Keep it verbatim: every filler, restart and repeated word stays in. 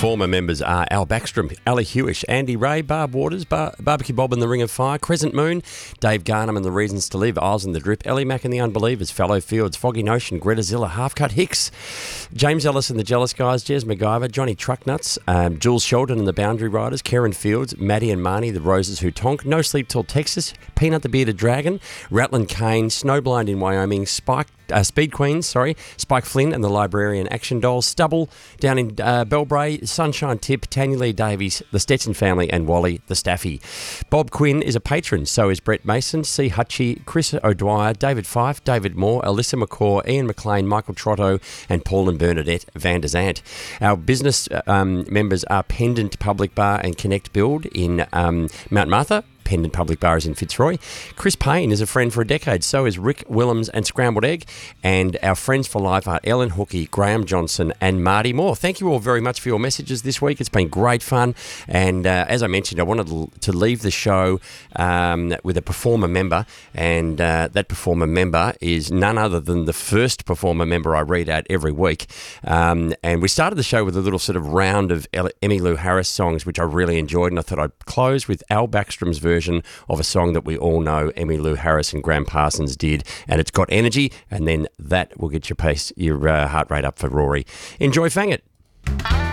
Performer members are Al Backstrom, Ali Hewish, Andy Ray, Barb Waters, Bar- Barbecue Bob and the Ring of Fire, Crescent Moon, Dave Garnham and the Reasons to Live, Isles and the Drip, Ellie Mack and the Unbelievers, Fallow Fields, Foggy Notion, Greta Zilla, Half Cut Hicks, James Ellis and the Jealous Guys, Jez MacGyver, Johnny Trucknuts, um, Jules Sheldon and the Boundary Riders, Karen Fields, Maddie and Marnie, the Roses Who Tonk, No Sleep Till Texas, Peanut the Bearded Dragon, Ratlin Kane, Snowblind in Wyoming, Spike Uh, Speed Queens, sorry, Spike Flynn and the Librarian Action Dolls, Stubble down in uh, Belbray, Sunshine Tip, Tanya Lee Davies, the Stetson Family, and Wally the Staffy. Bob Quinn is a patron, so is Brett Mason, C. Hutchie, Chris O'Dwyer, David Fife, David Moore, Alyssa McCaw, Ian McLean, Michael Trotto, and Paul and Bernadette Van der Zant. Our business um, members are Pendant Public Bar and Connect Build in um, Mount Martha. Pendant Public Bar is in Fitzroy. Chris Payne is a friend for a decade. So is Rick Willems and Scrambled Egg. And our friends for life are Ellen Hookie, Graham Johnson and Marty Moore. Thank you all very much for your messages this week. It's been great fun. And uh, as I mentioned, I wanted to leave the show um, with a performer member. And uh, that performer member is none other than the first performer member I read out every week. Um, and we started the show with a little sort of round of Emmylou Harris songs, which I really enjoyed. And I thought I'd close with Al Backstrom's version of a song that we all know Emmylou Harris and Graham Parsons did, and it's got energy, and then that will get your pace, your uh, heart rate up for Rory. Enjoy Fang It.